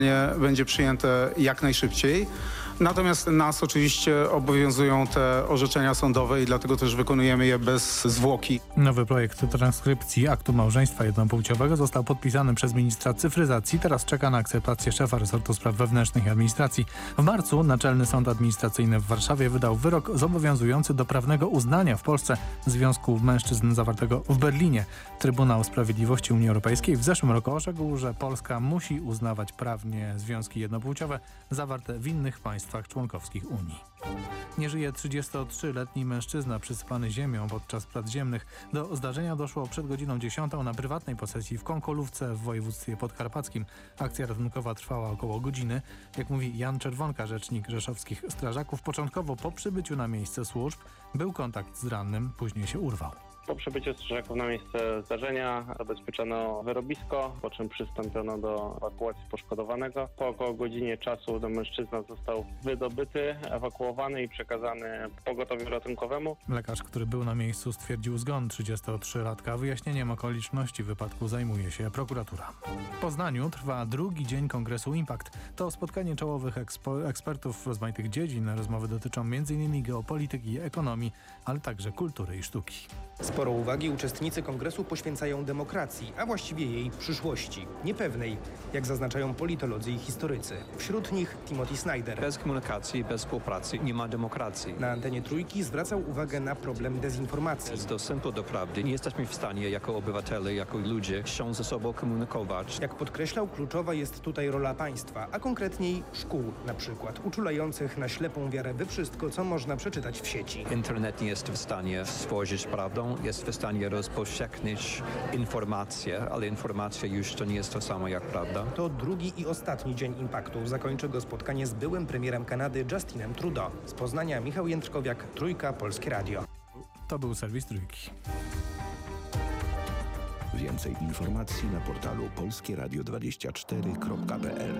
będzie przyjęte jak najszybciej. Natomiast nas oczywiście obowiązują te orzeczenia sądowe i dlatego też wykonujemy je bez zwłoki. Nowy projekt transkrypcji aktu małżeństwa jednopłciowego został podpisany przez ministra cyfryzacji. Teraz czeka na akceptację szefa resortu spraw wewnętrznych i administracji. W marcu Naczelny Sąd Administracyjny w Warszawie wydał wyrok zobowiązujący do prawnego uznania w Polsce związku mężczyzn zawartego w Berlinie. Trybunał Sprawiedliwości Unii Europejskiej w zeszłym roku orzekł, że Polska musi uznawać prawnie związki jednopłciowe zawarte w innych państwach członkowskich Unii. Nie żyje 33-letni mężczyzna przysypany ziemią podczas prac ziemnych. Do zdarzenia doszło przed godziną 10 na prywatnej posesji w Konkolówce w województwie podkarpackim. Akcja ratunkowa trwała około godziny. Jak mówi Jan Czerwonka, rzecznik rzeszowskich strażaków, początkowo po przybyciu na miejsce służb był kontakt z rannym, później się urwał. Po przybyciu strażaków na miejsce zdarzenia zabezpieczono wyrobisko, po czym przystąpiono do ewakuacji poszkodowanego. Po około godzinie czasu mężczyzna został wydobyty, ewakuowany i przekazany pogotowiu ratunkowemu. Lekarz, który był na miejscu, stwierdził zgon 33-latka. Wyjaśnieniem okoliczności wypadku zajmuje się prokuratura. W Poznaniu trwa drugi dzień kongresu Impact. To spotkanie czołowych ekspertów rozmaitych dziedzin. Rozmowy dotyczą m.in. geopolityki, ekonomii, ale także kultury i sztuki. Sporo uwagi uczestnicy kongresu poświęcają demokracji, a właściwie jej przyszłości. Niepewnej, jak zaznaczają politolodzy i historycy. Wśród nich Timothy Snyder. Bez komunikacji, bez współpracy nie ma demokracji. Na antenie Trójki zwracał uwagę na problem dezinformacji. Jest dostępu do prawdy. Nie jesteśmy w stanie jako obywatele, jako ludzie się ze sobą komunikować. Jak podkreślał, kluczowa jest tutaj rola państwa, a konkretniej szkół na przykład, uczulających na ślepą wiarę we wszystko, co można przeczytać w sieci. Internet nie jest w stanie stworzyć prawdą, jest w stanie rozpowszechnić informacje, ale informacja już to nie jest to samo jak prawda. To drugi i ostatni dzień Impaktu. Zakończy go spotkanie z byłym premierem Kanady Justinem Trudeau. Z Poznania Michał Jędrzkowiak, Trójka, Polskie Radio. To był serwis Trójki. Więcej informacji na portalu polskieradio24.pl.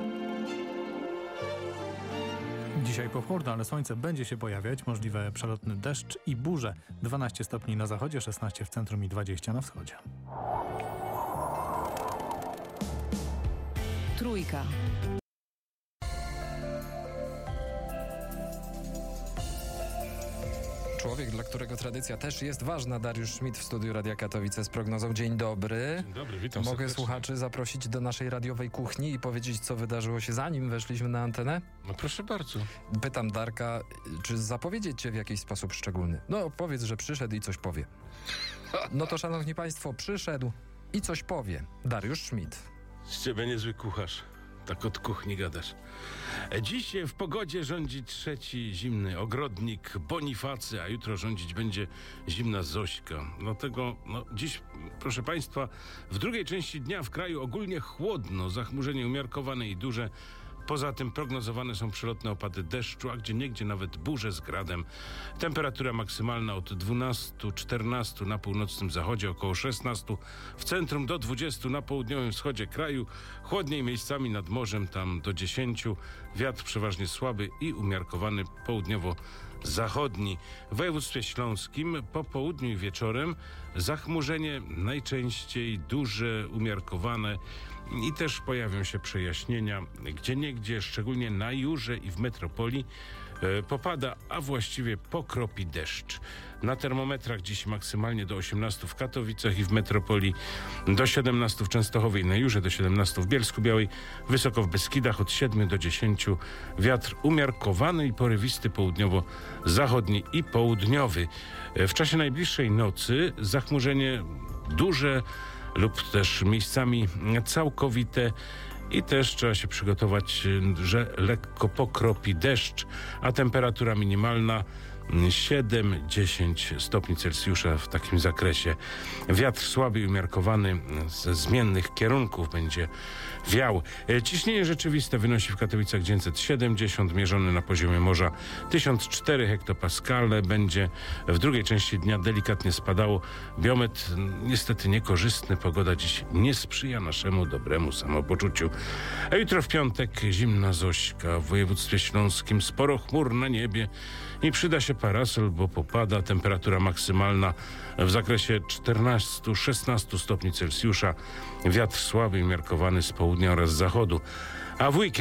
Dzisiaj pochmurno, ale słońce będzie się pojawiać, możliwe przelotny deszcz i burze. 12 stopni na zachodzie, 16 w centrum i 20 na wschodzie. Trójka. Człowiek, dla którego tradycja też jest ważna. Dariusz Schmidt w studiu Radia Katowice z prognozą. Dzień dobry. Dzień dobry, witam Mogę serdecznie. słuchaczy zaprosić do naszej radiowej kuchni i powiedzieć, co wydarzyło się zanim weszliśmy na antenę? No proszę bardzo. Pytam Darka, czy zapowiedzieć cię w jakiś sposób szczególny? No powiedz, że przyszedł i coś powie. No to szanowni państwo, przyszedł i coś powie. Dariusz Schmidt. Z ciebie niezły kucharz. Tak od kuchni gadasz. Dziś w pogodzie rządzi trzeci zimny ogrodnik Bonifacy, a jutro rządzić będzie zimna Zośka. Dlatego dziś, proszę państwa, w drugiej części dnia w kraju ogólnie chłodno, zachmurzenie umiarkowane i duże. Poza tym prognozowane są przelotne opady deszczu, a gdzieniegdzie nawet burze z gradem. Temperatura maksymalna od 12-14 na północnym zachodzie, około 16 w centrum, do 20 na południowym wschodzie kraju. Chłodniej miejscami nad morzem, tam do 10. Wiatr przeważnie słaby i umiarkowany południowo-zachodni. W województwie śląskim po południu i wieczorem zachmurzenie najczęściej duże, umiarkowane i też pojawią się przejaśnienia. Gdzieniegdzie, szczególnie na Jurze i w metropolii, popada, a właściwie pokropi deszcz. Na termometrach dziś maksymalnie do 18 w Katowicach i w metropolii, do 17 w Częstochowie i na Jurze, do 17 w Bielsku-Białej, wysoko w Beskidach od 7 do 10. Wiatr umiarkowany i porywisty południowo-zachodni i południowy. W czasie najbliższej nocy zachmurzenie duże lub też miejscami całkowite i też trzeba się przygotować, że lekko pokropi deszcz, a temperatura minimalna 7-10 stopni Celsjusza w takim zakresie. Wiatr słaby i umiarkowany ze zmiennych kierunków będzie wiał. Ciśnienie rzeczywiste wynosi w Katowicach 970, mierzone na poziomie morza 1004 hektopaskale. Będzie w drugiej części dnia delikatnie spadało. Biometr niestety niekorzystny. Pogoda dziś nie sprzyja naszemu dobremu samopoczuciu. A jutro w piątek zimna Zośka. W województwie śląskim sporo chmur na niebie i przyda się parasol, bo popada. Temperatura maksymalna w zakresie 14-16 stopni Celsjusza. Wiatr słaby i umiarkowany z południa oraz z zachodu. A w weekend